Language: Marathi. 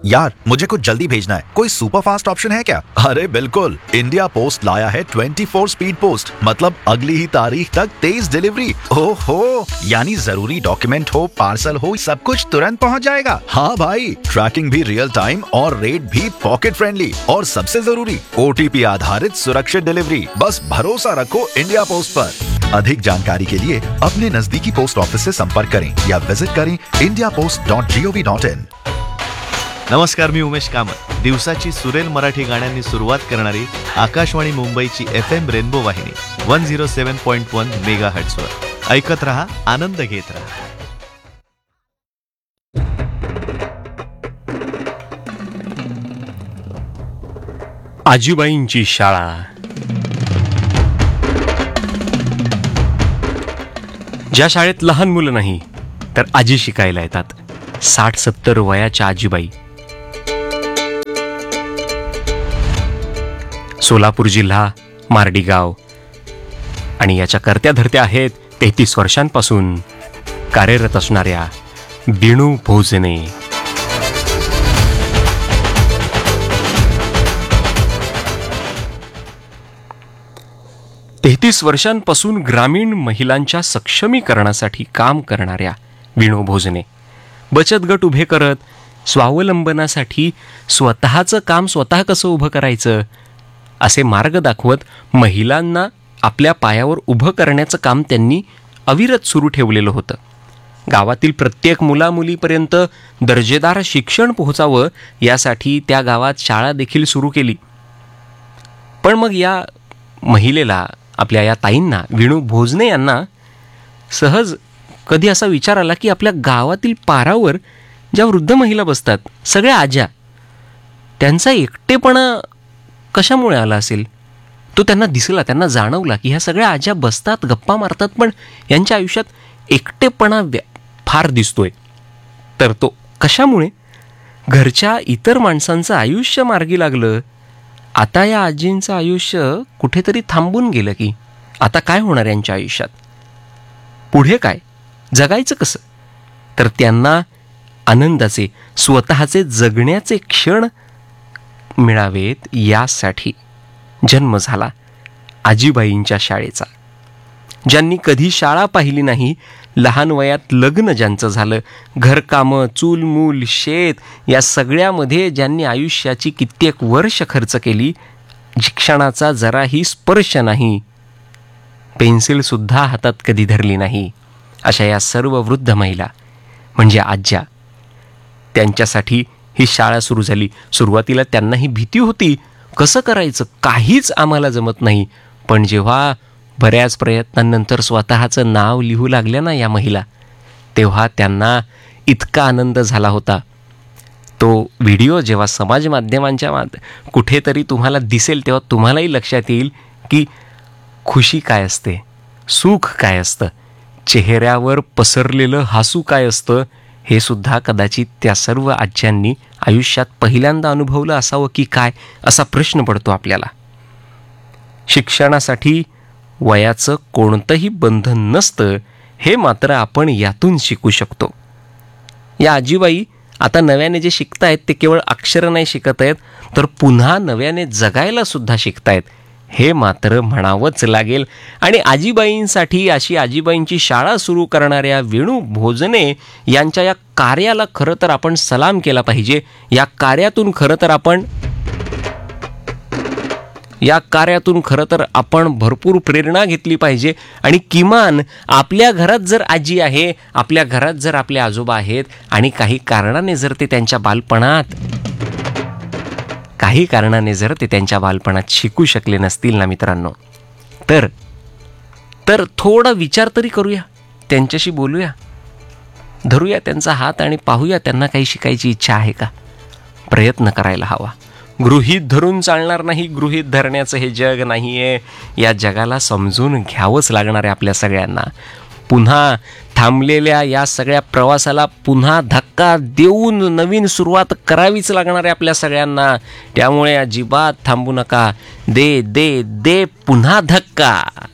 यार मुझे कुछ जल्दी भेजना है, कोई सुपर फास्ट ऑप्शन है क्या? अरे बिल्कुल, इंडिया पोस्ट लाया है 24 स्पीड पोस्ट, मतलब अगली ही तारीख तक तेज डिलीवरी। ओहो, यानी जरूरी डॉक्यूमेंट हो, पार्सल हो, सब कुछ तुरंत पहुंच जाएगा। हाँ भाई, ट्रैकिंग भी रियल टाइम और रेट भी पॉकेट फ्रेंडली, और सबसे जरूरी OTP आधारित सुरक्षित डिलीवरी। बस भरोसा रखो इंडिया पोस्ट पर। अधिक जानकारी के लिए अपने नजदीकी पोस्ट ऑफिस से संपर्क करें या विजिट करें indiapost.gov.in। नमस्कार, मी उमेश कामत। दिवसाची सुरेल मराठी गाण्यांनी सुरुवात करणारी आकाशवाणी मुंबईची FM रेनबो वाहिनी 107.1 मेगाहर्ट्झवर ऐकत रहा, आनंद घेत रहा। आजीबाईंची शाळा। ज्या शाळेत लहान मुलं नाही तर आजी शिकायला येतात, 60-70 वयाच्या आजीबाई। सोलापूर जिल्हा, मार्डी गाव, आणि याच्या करत्या धरत्या आहेत 33 वर्षांपासून कार्यरत असणाऱ्या बिणू भोजने। तेहतीस वर्षांपासून ग्रामीण महिलांच्या सक्षमीकरणासाठी काम करणाऱ्या विणू भोजने बचत गट उभे करत स्वावलंबनासाठी स्वतःचं काम स्वतः कसं उभं करायचं असे मार्ग दाखवत महिलांना आपल्या पायावर उभं करण्याचं काम त्यांनी अविरत सुरू ठेवलेलं होतं। गावातील प्रत्येक मुलामुलीपर्यंत दर्जेदार शिक्षण पोहोचावं यासाठी त्या गावात शाळा देखील सुरू केली। पण मग या महिलेला, आपल्या या ताईंना, विणू भोजने यांना सहज कधी असा विचार आला की आपल्या गावातील पारावर ज्या वृद्ध महिला बसतात, सगळ्या आज्या, त्यांचा एकटेपणा कशामुळे आला असेल तो त्यांना दिसला, त्यांना जाणवला की ह्या सगळ्या आज्या बसतात, गप्पा मारतात, पण यांच्या आयुष्यात एकटेपणा फार दिसतोय। तर तो कशामुळे? घरच्या इतर माणसांचं आयुष्य मार्गी लागलं, आता या आजींचं आयुष्य कुठेतरी थांबून गेलं की आता काय होणार यांच्या आयुष्यात, पुढे काय, जगायचं कसं? तर त्यांना आनंदाचे, स्वतःचे जगण्याचे क्षण मिळावेत यासाठी जन्म झाला आजीबाईंच्या शाळेचा। ज्यांनी कधी शाळा पाहिली नाही, लहान वयात लग्न ज्यांचं झालं, घरकामं, चूलमूल, शेत या सगळ्यामध्ये ज्यांनी आयुष्याची कित्येक वर्ष खर्च केली, शिक्षणाचा जराही स्पर्श नाही, पेन्सिलसुद्धा हातात कधी धरली नाही, अशा या सर्व वृद्ध महिला म्हणजे आज्या, त्यांच्यासाठी ही शाळा सुरू झाली। सुरुवातीला त्यांनाही भीती होती, कसं करायचं, काहीच आम्हाला जमत नाही। पण जेव्हा बऱ्याच प्रयत्नांनंतर स्वतःचं नाव लिहू लागल्या ना या महिला, तेव्हा त्यांना इतका आनंद झाला होता। तो व्हिडिओ जेव्हा समाज माध्यमांच्या कुठेतरी तुम्हाला दिसेल तेव्हा तुम्हालाही लक्षात येईल की खुशी काय असते, सुख काय असतं, चेहऱ्यावर पसरलेलं हसू काय असतं, हे सुद्धा कदाचित त्या सर्व आज्यांनी आयुष्यात पहिल्यांदा अनुभवलं असावं की काय, असा प्रश्न पडतो आपल्याला। शिक्षणासाठी वयाचं कोणतंही बंधन नसतं, हे मात्र आपण यातून शिकू शकतो। या आजीबाई आता नव्याने जे शिकतायत ते केवळ अक्षरं नाही शिकत आहेत, तर पुन्हा नव्याने जगायला सुद्धा शिकतायत, हे मात्र म्हणावंच लागेल। आणि आजीबाईंसाठी अशी आजीबाईंची शाळा सुरू करणाऱ्या विणू भोजने यांच्या या कार्याला खरं तर आपण सलाम केला पाहिजे। या कार्यातून खरं तर आपण भरपूर प्रेरणा घेतली पाहिजे। आणि किमान आपल्या घरात जर आजी आहे, आपल्या घरात जर आपले आजोबा आहेत, आणि काही कारणाने जर ते त्यांच्या बालपणात शिकू शकले नसतील ना मित्रांनो, तर थोडा विचार तरी करूया, त्यांच्याशी बोलूया, धरूया त्यांचा हात आणि पाहूया त्यांना काही शिकायची इच्छा आहे का। प्रयत्न करायला हवा। गृहीत धरून चालणार नाही, गृहीत धरण्याचं हे जग नाहीये, या जगाला समजून घ्यावंच लागणार आहे आपल्या सगळ्यांना। पुन्हा थांबलेल्या या सगळ्या प्रवासाला पुन्हा धक्का देऊन नवीन सुरुवात करावीच लागणार आहे आपल्या सगळ्यांना। त्यामुळे अजिबात थांबू नका, दे दे दे पुन्हा धक्का।